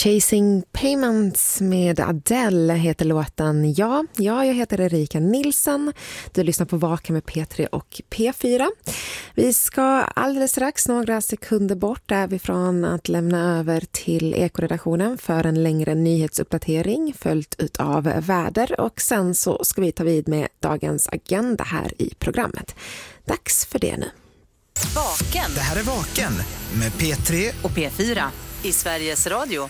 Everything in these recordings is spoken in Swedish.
Chasing Payments med Adele heter låten. Ja, jag heter Erika Nilsson. Du lyssnar på Vaken med P3 och P4. Vi ska alldeles strax, några sekunder bort därifrån, att lämna över till Ekoredaktionen för en längre nyhetsuppdatering följt av väder, och sen så ska vi ta vid med dagens agenda här i programmet. Dags för det nu. Vaken. Det här är Vaken med P3 och P4 i Sveriges Radio.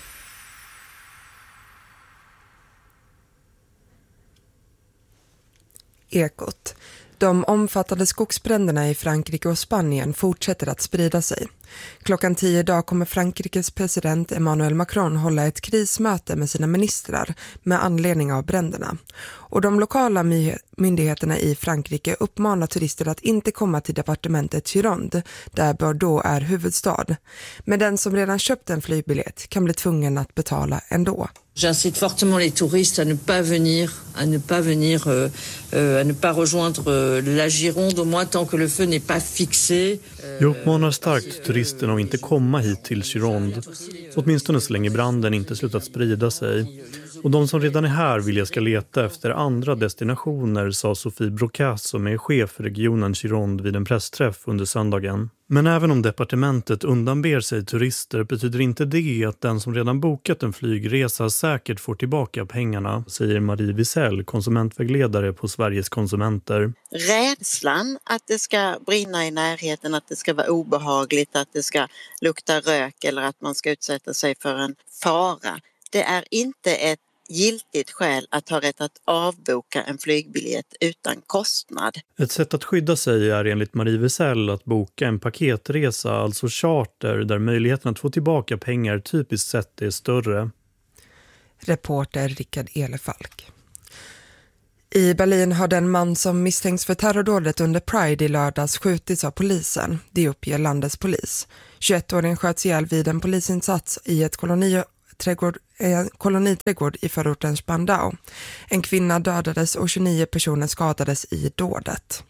Ekot. De omfattande skogsbränderna i Frankrike och Spanien fortsätter att sprida sig. Klockan 10 idag kommer Frankrikes president Emmanuel Macron hålla ett krismöte med sina ministrar med anledning av bränderna. Och de lokala myndigheterna i Frankrike uppmanar turister att inte komma till departementet Gironde, där Bordeaux är huvudstad. Men den som redan köpt en flygbiljett kan bli tvungen att betala ändå. J'incite fortement les touristes à ne pas venir, à ne pas rejoindre la Gironde, au moins tant que le feu n'est pas fixé. Jag uppmanar starkt turisterna att inte komma hit till Gironde, åtminstone så länge branden inte slutat sprida sig. Och de som redan är här vill jag ska leta efter andra destinationer, sa Sofie Brocasse, som är chef för regionen Gironde, vid en pressträff under söndagen. Men även om departementet undanber sig turister betyder inte det att den som redan bokat en flygresa säkert får tillbaka pengarna, säger Marie Wisell, konsumentvägledare på Sveriges konsumenter. Rädslan att det ska brinna i närheten, att det ska vara obehagligt, att det ska lukta rök eller att man ska utsätta sig för en fara. Det är inte ett giltigt skäl att ha rätt att avboka en flygbiljett utan kostnad. Ett sätt att skydda sig är enligt Marie Wisell att boka en paketresa, alltså charter, där möjligheten att få tillbaka pengar typiskt sett är större. Reporter Rickard Elefalk. I Berlin har den man som misstänks för terrordådet under Pride i lördags skjutits av polisen. Det uppger landets polis. 21-åringen sköts ihjäl vid en polisinsats i ett koloniträdgård i förorten Spandau. En kvinna dödades och 29 personer skadades i dådet.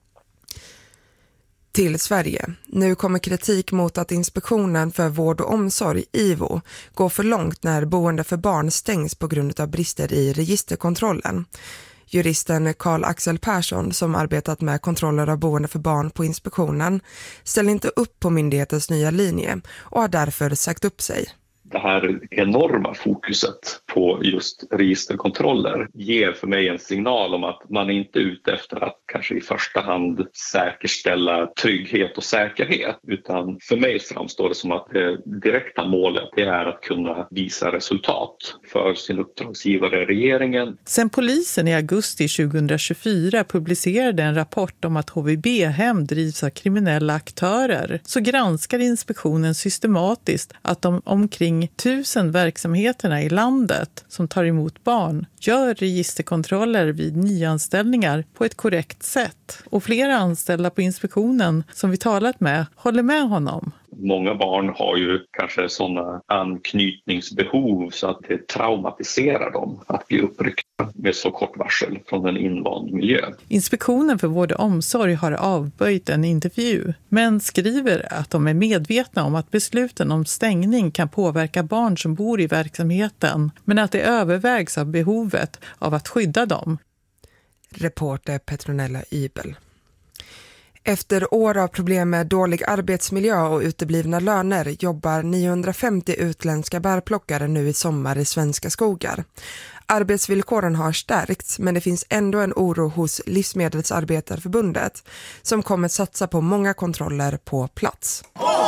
Till Sverige. Nu kommer kritik mot att Inspektionen för vård och omsorg, IVO, går för långt när boende för barn stängs på grund av brister i registerkontrollen. Juristen Carl Axel Persson, som arbetat med kontroller av boende för barn på inspektionen, ställer inte upp på myndighetens nya linje och har därför sagt upp sig. Det här enorma fokuset på just registerkontroller ger för mig en signal om att man inte är ute efter att kanske i första hand säkerställa trygghet och säkerhet, utan för mig framstår det som att det direkta målet är att kunna visa resultat för sin uppdragsgivare regeringen. Sen polisen i augusti 2024 publicerade en rapport om att HVB-hem drivs av kriminella aktörer, så granskar inspektionen systematiskt att de omkring 1000 verksamheterna i landet som tar emot barn gör registerkontroller vid nyanställningar på ett korrekt sätt. Och flera anställda på inspektionen som vi talat med håller med honom. Många barn har ju kanske sådana anknytningsbehov så att det traumatiserar dem att bli uppryckta med så kort varsel från en invand miljö. Inspektionen för vård och omsorg har avböjt en intervju, men skriver att de är medvetna om att besluten om stängning kan påverka barn som bor i verksamheten, men att det övervägs av behovet av att skydda dem. Reporter Petronella Ybel. Efter år av problem med dålig arbetsmiljö och uteblivna löner jobbar 950 utländska bärplockare nu i sommar i svenska skogar. Arbetsvillkoren har stärkts, men det finns ändå en oro hos Livsmedelsarbetarförbundet som kommer satsa på många kontroller på plats.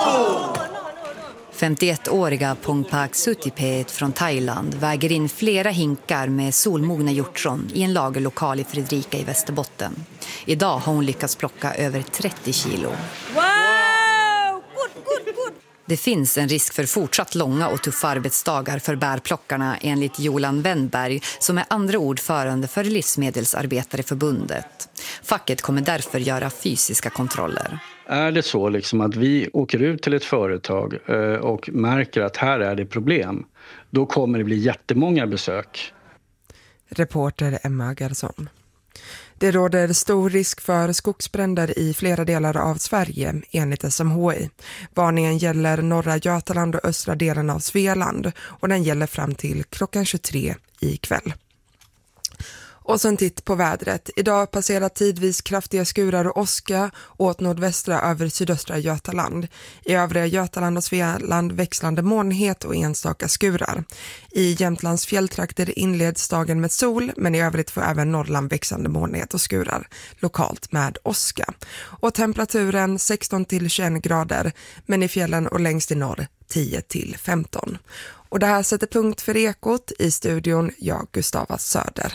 51-åriga Pongpak Sutipet från Thailand väger in flera hinkar med solmogna hjortron i en lagerlokal i Fredrika i Västerbotten. Idag har hon lyckats plocka över 30 kilo. Wow! Good. Det finns en risk för fortsatt långa och tuffa arbetsdagar för bärplockarna enligt Jolan Wennberg, som är andra ordförande för Livsmedelsarbetareförbundet. Facket kommer därför göra fysiska kontroller. Är det så liksom att vi åker ut till ett företag och märker att här är det problem, då kommer det bli jättemånga besök. Reporter Emma Garsson. Det råder stor risk för skogsbränder i flera delar av Sverige enligt SMHI. Varningen gäller norra Götaland och östra delen av Svealand och den gäller fram till klockan 23 ikväll. Och så en titt på vädret. Idag passerar tidvis kraftiga skurar och åska åt nordvästra över sydöstra Götaland. I övriga Götaland och Svealand växlande molnighet och enstaka skurar. I Jämtlands fjälltrakter inleds dagen med sol, men i övrigt får även Norrland växande molnighet och skurar, lokalt med åska. Och temperaturen 16-21 grader, men i fjällen och längst i norr 10-15. Och det här sätter punkt för Ekot. I studion, jag Gustava Söder.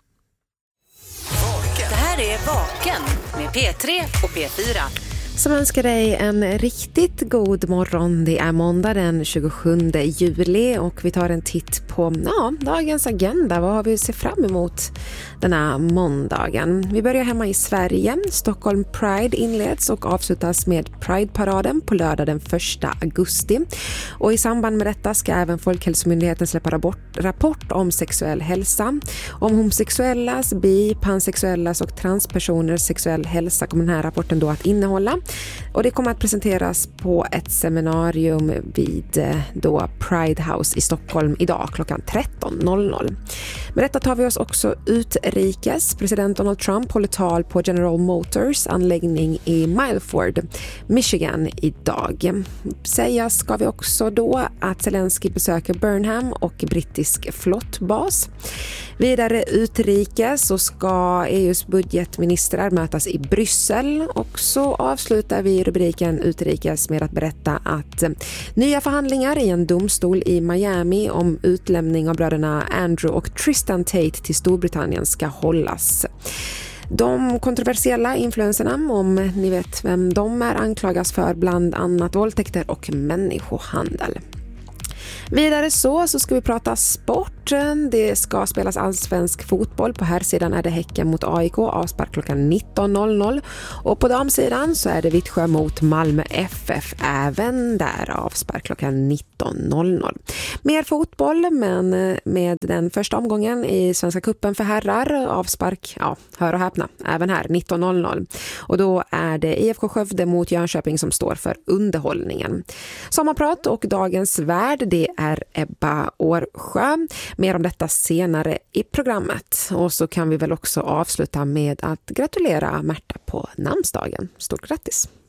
Det här är Vaken med P3 och P4. Som önskar dig en riktigt god morgon. Det är måndag den 27 juli och vi tar en titt på dagens agenda. Vad har vi att se fram emot den här måndagen? Vi börjar hemma i Sverige. Stockholm Pride inleds och avslutas med Pride-paraden på lördag den 1 augusti. Och i samband med detta ska även Folkhälsomyndigheten släppa rapport om sexuell hälsa. Om homosexuellas, pansexuellas och transpersoners sexuell hälsa kommer den här rapporten då att innehålla. Och det kommer att presenteras på ett seminarium vid Pride House i Stockholm idag klockan 13.00. Med detta tar vi oss också utrikes. President Donald Trump håller tal på General Motors anläggning i Milford, Michigan idag. Sägas ska vi också då att Zelensky besöker Burnham och brittisk flottbas. Vidare utrikes så ska EUs budgetministrar mötas i Bryssel och så avslutar vi rubriken utrikes med att berätta att nya förhandlingar i en domstol i Miami om utlämning av bröderna Andrew och Tristan Tate till Storbritannien ska hållas. De kontroversiella influenserna, om ni vet vem de är, anklagas för bland annat våldtäkter och människohandel. Vidare så ska vi prata sport. Det ska spelas allsvensk fotboll. På här sidan är det Häcken mot AIK, avspark klockan 19.00. Och på damsidan så är det Vittsjö mot Malmö FF, även där avspark klockan 19.00. Mer fotboll, men med den första omgången i Svenska cupen för herrar, avspark, hör och häpna, även här 19.00. Och då är det IFK Skövde mot Jönköping som står för underhållningen. Sommarprat och dagens värld, det är Ebba Årsjö. Mer om detta senare i programmet. Och så kan vi väl också avsluta med att gratulera Märta på namnsdagen. Stort grattis!